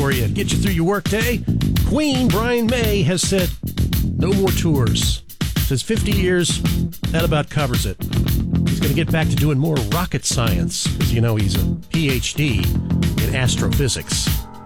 for you, get you through your workday. Queen Brian May has said no more tours. Says 50 years, that about covers it. He's going to get back to doing more rocket science, because, you know, he's a PhD in astrophysics.